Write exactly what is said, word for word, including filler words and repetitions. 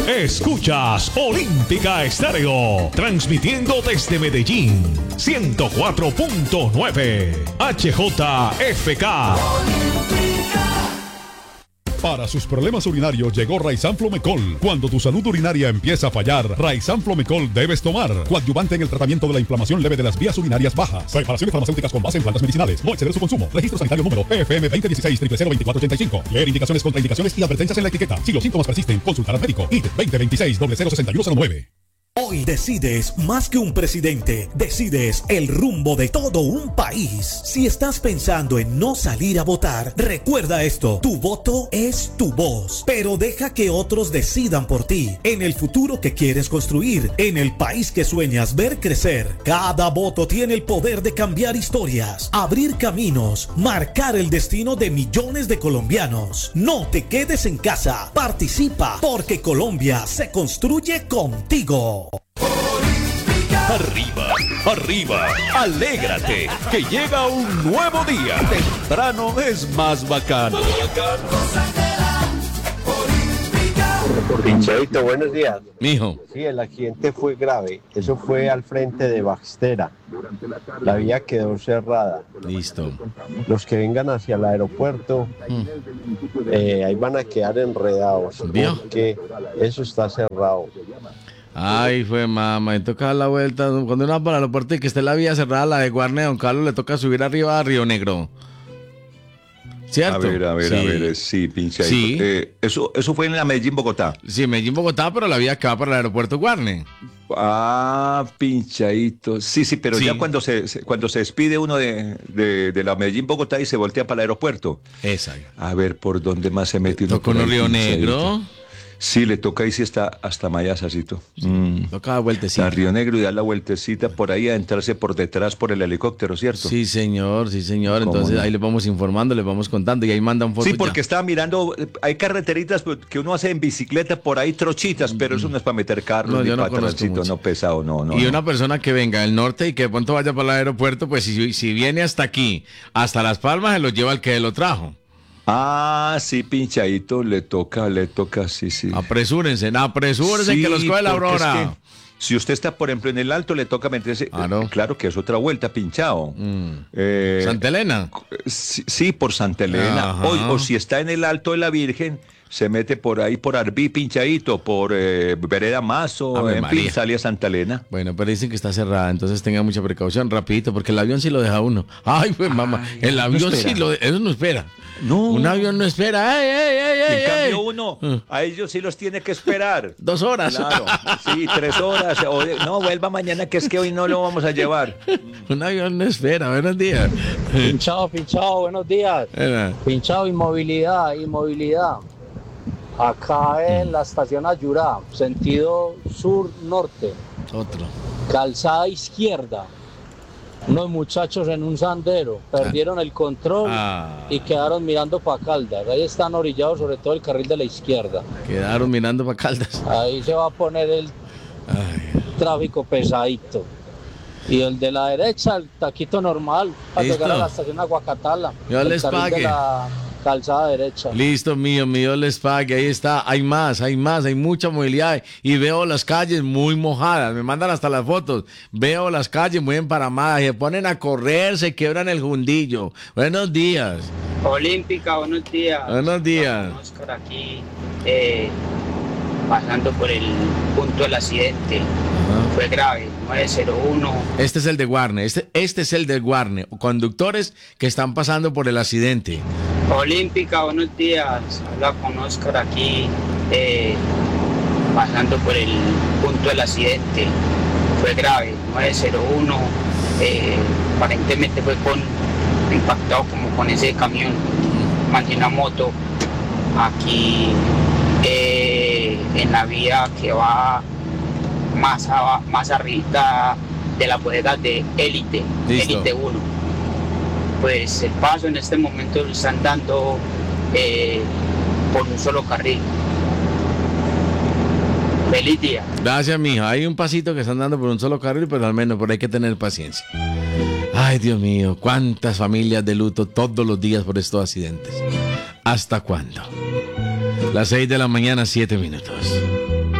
Escuchas Olímpica Estéreo, transmitiendo desde Medellín, ciento cuatro punto nueve H J F K. Para sus problemas urinarios llegó Raizan Flomecol. Cuando tu salud urinaria empieza a fallar, Raizan Flomecol debes tomar. Coadyuvante en el tratamiento de la inflamación leve de las vías urinarias bajas. Preparaciones farmacéuticas con base en plantas medicinales. No exceder su consumo. Registro sanitario número P F M veinte dieciséis cero cero veinticuatro ochenta y cinco. Leer indicaciones, contraindicaciones y advertencias en la etiqueta. Si los síntomas persisten, consultar al médico. I D veinte veintiséis cero cero sesenta y uno cero nueve. Hoy decides más que un presidente, decides el rumbo de todo un país. Si estás pensando en no salir a votar, recuerda esto, tu voto es tu voz, pero deja que otros decidan por ti, en el futuro que quieres construir, en el país que sueñas ver crecer. Cada voto tiene el poder de cambiar historias, abrir caminos, marcar el destino de millones de colombianos. No te quedes en casa, participa, porque Colombia se construye contigo. Arriba, arriba, alégrate, que llega un nuevo día. Temprano es más bacano. Pinchadito, buenos días. Mijo. Sí, el accidente fue grave. Eso fue al frente de Baxtera. La vía quedó cerrada. Listo. Los que vengan hacia el aeropuerto, mm. eh, ahí van a quedar enredados. ¿Vio? Porque eso está cerrado. Ay, fue mamá, y toca dar la vuelta. Cuando uno va para el aeropuerto y que esté la vía cerrada, la de Guarne, don Carlos, le toca subir arriba a Río Negro. ¿Cierto? A ver, a ver, sí. a ver, sí, pinchadito. Sí. Eh, eso, eso fue en la Medellín-Bogotá. Sí, Medellín-Bogotá, pero la vía que va para el aeropuerto Guarne. Ah, pinchadito. Sí, sí, pero Sí. ya cuando se, se- cuando se despide uno de, de, de la Medellín-Bogotá y se voltea para el aeropuerto. Esa. A ver, ¿por dónde más se mete uno? Tocó por en ahí, Río pinchadito? Negro. Sí, le toca ahí sí está hasta Mayasacito. Mm. Toca dar vueltecita. A Río Negro y dar la vueltecita por ahí a entrarse por detrás por el helicóptero, ¿cierto? Sí, señor, sí, señor. ¿Cómo Entonces no? ahí les vamos informando, les vamos contando y ahí mandan fotos. Sí, ya. porque estaba mirando, eh, hay carreteritas pues, que uno hace en bicicleta por ahí, trochitas, pero eso no es para meter carros No, ni yo no para conozco tránsito, mucho. no pesado, no, no. Y no. una persona que venga del norte y que de pronto vaya para el aeropuerto, pues si, si viene hasta aquí, hasta Las Palmas, se lo lleva el que lo trajo. Ah, sí, pinchadito, le toca, le toca, sí, sí. Apresúrense, apresúrense Sí, que los coge la porque es aurora. que si usted está, por ejemplo, en el alto, le toca meterse. Ah, ¿no? eh, Claro que es otra vuelta, pinchado. Mm. Eh, Santa Elena. sí, sí, por Santa Elena. Ajá. O, o si está en el alto de la Virgen, se mete por ahí, por Arbí, pinchadito, por eh, Vereda Mazo, Ave en María. fin, sale a Santa Elena. Bueno, pero dicen que está cerrada, entonces tenga mucha precaución, rapidito, porque el avión sí lo deja uno. Ay, pues mamá, el no avión espera. sí lo de- eso no espera. No. Un avión no espera. ¡Ey, ey, ey, ey! En cambio, ey! uno, a ellos sí los tiene que esperar. Dos horas. Claro, sí, tres horas. O de- no, vuelva mañana que es que hoy no lo vamos a llevar. Un avión no espera. Buenos días. Pinchado, pinchado, buenos días. Era. Pinchado, inmovilidad, inmovilidad. Acá en la estación Ayurá, sentido sur-norte, Otro. calzada izquierda. Unos muchachos en un sendero perdieron el control Ah. y quedaron mirando para Caldas. Ahí están orillados sobre todo el carril de la izquierda. Quedaron mirando para Caldas. Ahí se va a poner el Ay. tráfico pesadito. Y el de la derecha, el taquito normal, para Listo. llegar a la estación Aguacatala. Yo el les carril pague. de la calzada derecha. Listo, mío, mío, les pague. Ahí está. Hay más, hay más, hay mucha movilidad. Y veo las calles muy mojadas. Me mandan hasta las fotos. Veo las calles muy emparamadas. Y se ponen a correr, se quiebran el jundillo. Buenos días. Olímpica, buenos días. Buenos días. Oscar aquí, eh, pasando por el punto del accidente. Fue grave, nueve cero uno. Este es el de Guarne. Este, este es el de Guarne. Conductores que están pasando por el accidente. Olímpica, buenos días. Habla con Oscar aquí, eh, pasando por el punto del accidente. Fue grave, nueve cero uno. Eh, aparentemente fue con impactado como con ese camión, más de una moto. Aquí eh, en la vía que va más, aba- más arriba de la bodega de Élite, Listo. Élite uno. Pues el paso en este momento lo están dando eh, por un solo carril. Feliz día. Gracias, mija. Hay un pasito que están dando por un solo carril, pero al menos por ahí hay que tener paciencia. Ay, Dios mío, cuántas familias de luto todos los días por estos accidentes. ¿Hasta cuándo? Las seis de la mañana, siete minutos.